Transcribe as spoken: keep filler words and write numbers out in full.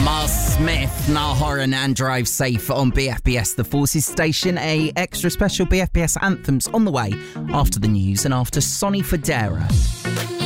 Mars Smith, Niall Horan and Drive Safe on B F B S, the Forces station. A extra special B F B S anthems on the way after the news and after Sonny Fodera.